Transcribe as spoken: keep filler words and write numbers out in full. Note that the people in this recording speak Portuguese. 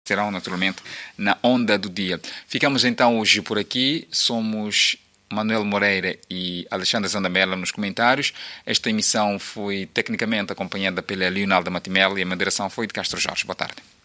serão naturalmente na onda do dia. Ficamos então hoje por aqui. Somos Manuel Moreira e Alexandre Zandamela nos comentários. Esta emissão foi tecnicamente acompanhada pela Leonardo Matimel e a moderação foi de Castro Jorge. Boa tarde.